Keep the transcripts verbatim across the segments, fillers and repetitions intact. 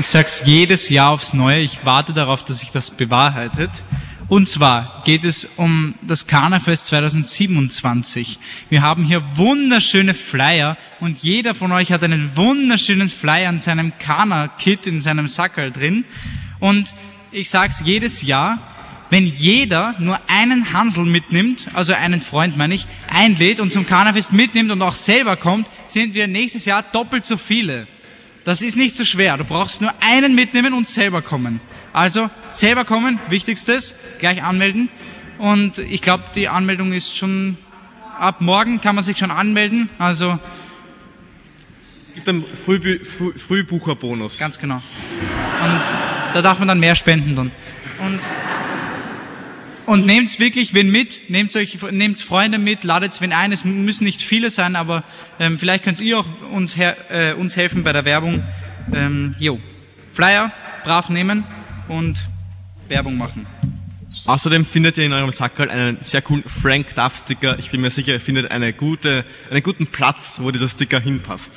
Ich sag's jedes Jahr aufs Neue. Ich warte darauf, dass sich das bewahrheitet. Und zwar geht es um das Kanafest zwanzig siebenundzwanzig. Wir haben hier wunderschöne Flyer und jeder von euch hat einen wunderschönen Flyer in seinem Kana-Kit, in seinem Sackerl drin. Und ich sag's jedes Jahr, wenn jeder nur einen Hansel mitnimmt, also einen Freund meine ich, einlädt und zum Kanafest mitnimmt und auch selber kommt, sind wir nächstes Jahr doppelt so viele. Das ist nicht so schwer. Du brauchst nur einen mitnehmen und selber kommen. Also selber kommen, wichtigstes, gleich anmelden. Und ich glaube, die Anmeldung ist schon, ab morgen kann man sich schon anmelden. Also gibt einen Frühbü- Früh- Frühbucherbonus. Ganz genau. Und da darf man dann mehr spenden dann. Und Und nehmt's wirklich wen mit, nehmt euch, nehmt Freunde mit, ladet's wen ein. Es müssen nicht viele sein, aber ähm, vielleicht könnt ihr auch uns, her, äh, uns helfen bei der Werbung. Ähm, jo, Flyer brav nehmen und Werbung machen. Außerdem findet ihr in eurem Sackerl einen sehr coolen Frank Duff Sticker. Ich bin mir sicher, ihr findet eine gute, einen guten Platz, wo dieser Sticker hinpasst.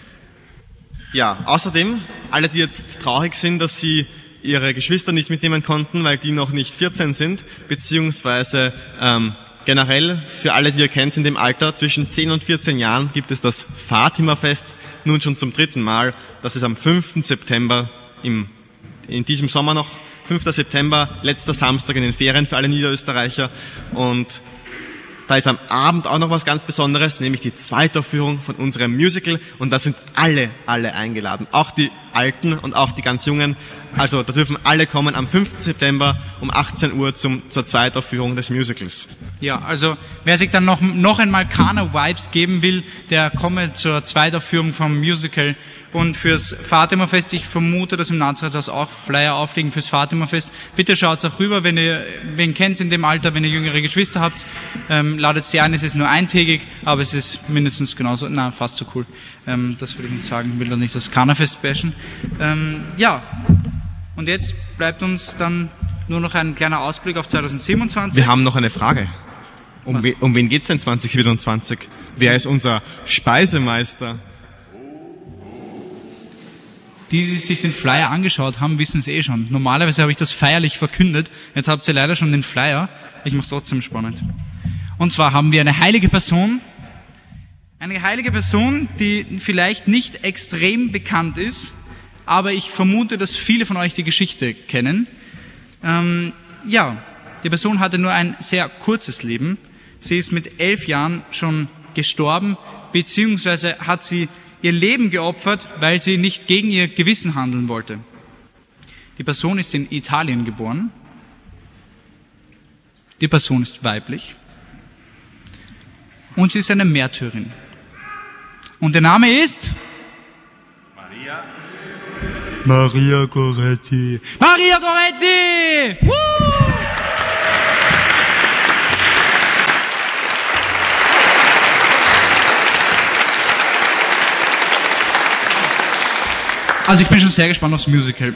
Ja, außerdem, alle, die jetzt traurig sind, dass sie ihre Geschwister nicht mitnehmen konnten, weil die noch nicht vierzehn sind, beziehungsweise ähm, generell für alle, die ihr kennt, in dem Alter zwischen zehn und vierzehn Jahren gibt es das Fatima-Fest nun schon zum dritten Mal. Das ist am fünften September im, in diesem Sommer noch. fünften September, letzter Samstag in den Ferien für alle Niederösterreicher. Und da ist am Abend auch noch was ganz Besonderes, nämlich die Zweitaufführung von unserem Musical. Und da sind alle, alle eingeladen. Auch die Alten und auch die ganz Jungen. Also da dürfen alle kommen am fünften September um achtzehn Uhr zum, zur Zweitaufführung des Musicals. Ja, also wer sich dann noch, noch einmal Kana-Vibes geben will, der komme zur Zweitaufführung vom Musical. Und fürs Fatima-Fest, ich vermute, dass im Nazarethaus auch Flyer aufliegen fürs Fatima-Fest. Bitte schaut auch rüber, wenn ihr wen kennt in dem Alter, wenn ihr jüngere Geschwister habt, ähm, ladet sie ein. Es ist nur eintägig, aber es ist mindestens genauso, na fast so cool. Ähm, das will ich nicht sagen, will da nicht das Kana-Fest bashen. Ähm, ja, und jetzt bleibt uns dann nur noch ein kleiner Ausblick auf zwanzig siebenundzwanzig. Wir haben noch eine Frage. Um, we, um wen geht's denn zwanzig siebenundzwanzig? Wer ist unser Speisemeister? Die, die sich den Flyer angeschaut haben, wissen es eh schon. Normalerweise habe ich das feierlich verkündet. Jetzt habt ihr leider schon den Flyer. Ich mache es trotzdem spannend. Und zwar haben wir eine heilige Person. Eine heilige Person, die vielleicht nicht extrem bekannt ist, aber ich vermute, dass viele von euch die Geschichte kennen. Ähm, ja, die Person hatte nur ein sehr kurzes Leben. Sie ist mit elf Jahren schon gestorben, beziehungsweise hat sie ihr Leben geopfert, weil sie nicht gegen ihr Gewissen handeln wollte. Die Person ist in Italien geboren. Die Person ist weiblich. Und sie ist eine Märtyrerin. Und der Name ist? Maria. Maria Goretti. Maria Goretti! Woo! Also ich bin schon sehr gespannt aufs Musical.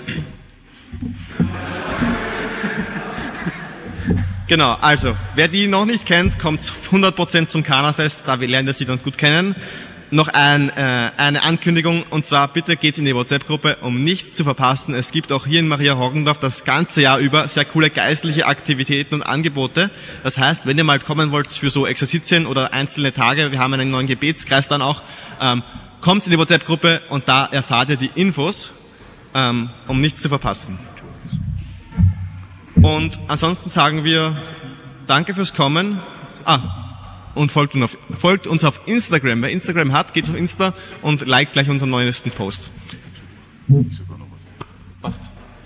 Genau, also, wer die noch nicht kennt, kommt hundert Prozent zum Kanafest, da lernt ihr sie dann gut kennen. Noch ein, äh, eine Ankündigung, und zwar bitte geht in die WhatsApp-Gruppe, um nichts zu verpassen. Es gibt auch hier in Maria Hoggendorf das ganze Jahr über sehr coole geistliche Aktivitäten und Angebote. Das heißt, wenn ihr mal kommen wollt für so Exerzitien oder einzelne Tage, wir haben einen neuen Gebetskreis dann auch, ähm, kommt in die WhatsApp-Gruppe und da erfahrt ihr die Infos, ähm, um nichts zu verpassen. Und ansonsten sagen wir danke fürs Kommen. Ah, und folgt uns auf, folgt uns auf Instagram. Wer Instagram hat, geht auf Insta und liked gleich unseren neuesten Post. Passt.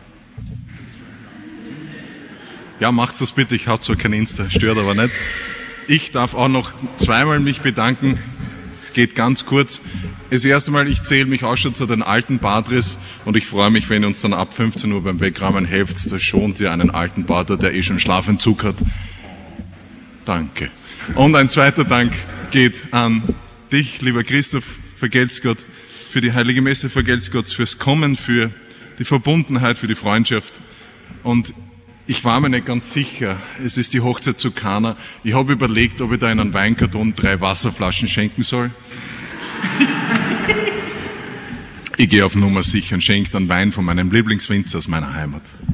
Ja, macht's das bitte. Ich habe zwar kein Insta, stört aber nicht. Ich darf auch noch zweimal mich bedanken. Es geht ganz kurz. Das erste Mal, ich zähle mich auch schon zu den alten Padres und ich freue mich, wenn ihr uns dann ab fünfzehn Uhr beim Wegrammen helft. Das schont ihr einen alten Pater, der eh schon Schlafentzug hat. Danke. Und ein zweiter Dank geht an dich, lieber Christoph, vergelt's Gott, für die Heilige Messe, vergelt's Gott fürs Kommen, für die Verbundenheit, für die Freundschaft. Und ich war mir nicht ganz sicher, es ist die Hochzeit zu Kana. Ich habe überlegt, ob ich da in einen Weinkarton drei Wasserflaschen schenken soll. Ich gehe auf Nummer sicher und schenke dann Wein von meinem Lieblingswinzer aus meiner Heimat.